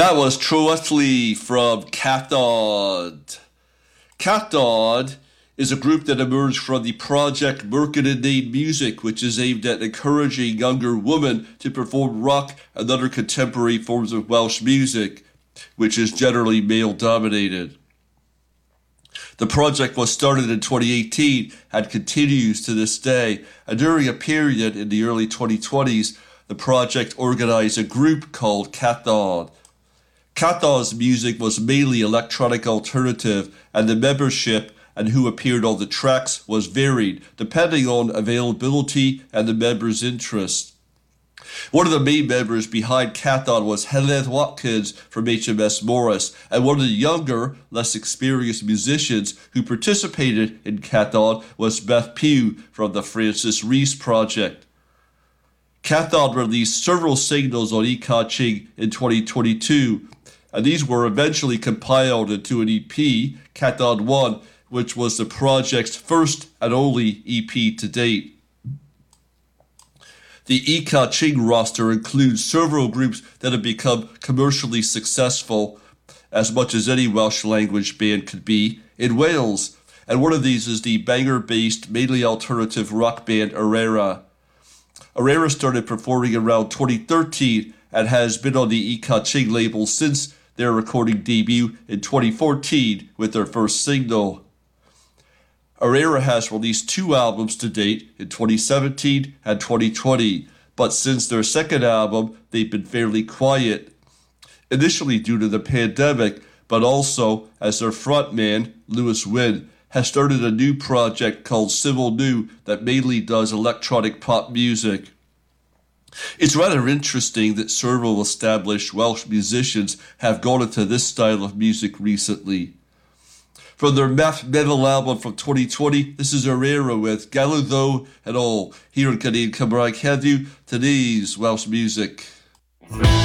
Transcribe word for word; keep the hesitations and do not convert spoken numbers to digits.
That was Troethley from Cathod. Cathod is a group that emerged from the project Merkin and Nain Music, which is aimed at encouraging younger women to perform rock and other contemporary forms of Welsh music, which is generally male-dominated. The project was started in twenty eighteen and continues to this day, and during a period in the early twenty twenties, the project organized a group called Cathod. Cathod's music was mainly electronic alternative, and the membership and who appeared on the tracks was varied, depending on availability and the members' interest. One of the main members behind Cathod was Heledd Watkins from H M S Morris, and one of the younger, less experienced musicians who participated in Cathod was Beth Pugh from the Francis Rees Project. Cathod released several singles on Y Ka Ching in twenty twenty-two, and these were eventually compiled into an E P, Cathod one, which was the project's first and only E P to date. The Y Ka Ching roster includes several groups that have become commercially successful, as much as any Welsh language band could be, in Wales, and one of these is the Bangor-based, mainly alternative rock band Arera. Arera started performing around twenty thirteen and has been on the Y Ka Ching label since their recording debut in twenty fourteen with their first single. Arera has released two albums to date in twenty seventeen and twenty twenty, but since their second album, they've been fairly quiet. Initially due to the pandemic, but also as their frontman, Lewis Wynn, has started a new project called Civil New that mainly does electronic pop music. It's rather interesting that several established Welsh musicians have gone into this style of music recently. From their math metal album from twenty twenty, this is Arera with Galwddo and all, here in Canadian Cymraeg heddiw, today's Welsh music.